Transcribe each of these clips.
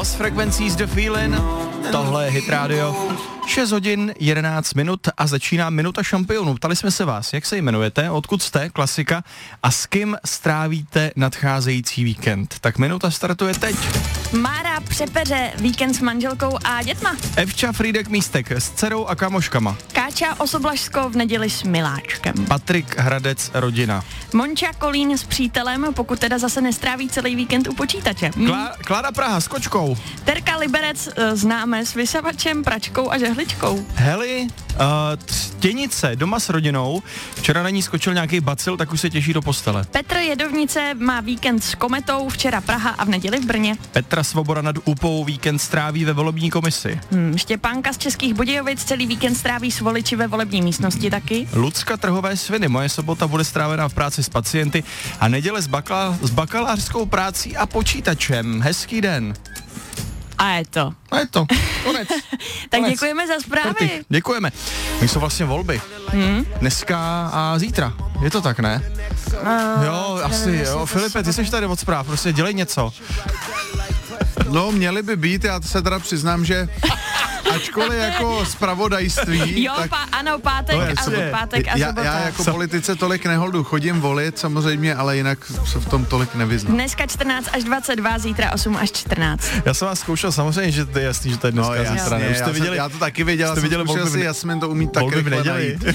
Lost Frequencies The Feeling, tohle je Hit Radio. 6 hodin, 11 minut a začíná Minuta šampionů. Ptali jsme se vás, jak se jmenujete, odkud jste, klasika, a s kým strávíte nadcházející víkend. Tak minuta startuje teď. Mára přepeře víkend s manželkou a dětma. Evča Frýdek Místek s dcerou a kamoškama. Káča Osoblažsko v neděli s miláčkem. Patrik Hradec rodina. Monča Kolín s přítelem, pokud teda zase nestráví celý víkend u počítače. Klára Praha s kočkou. Terka Liberec známe s vysavačem, pračkou a žehličkou. Heli, Těnice doma s rodinou. Včera na ní skočil nějaký bacil, tak už se těší do postele. Petr Jedovnice má víkend s Kometou, včera Praha a v neděli v Brně. Petra Svoboda nad Úpou víkend stráví ve volební komisi. Štěpánka z Českých Budějovic celý víkend stráví s voliči ve volební místnosti taky. Lucka Trhové Sviny, moje sobota bude strávená v práci s pacienty a neděle s bakalářskou prácí a počítačem. Hezký den. A je to. Konec. Tak děkujeme za zprávy. Děkujeme. My jsou vlastně volby. Dneska a zítra. Je to tak, ne? Jo, asi jo. Filipe, ty seš tady od zpráv, prostě dělej něco. No, měly by být, já se teda přiznám, že ačkoliv jako zpravodajství, jo, tak ano, pátek a sobota. Já jako politice tolik neholdu, chodím volit samozřejmě, ale jinak se v tom tolik nevyznám. Dneska 14 až 22, zítra 8 až 14. Já jsem vás zkoušel, samozřejmě, že to je jasný, že to je dneska No, zítra. já to taky věděl, zkoušel si Jasmin to umí tak rychle najít.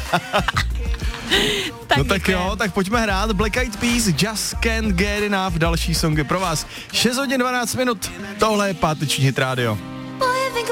Tak jo, tak pojďme hrát Black Eyed Peas, Just Can't Get Enough, další songy pro vás. 6 hodin 12 minut, tohle je páteční Hit Radio.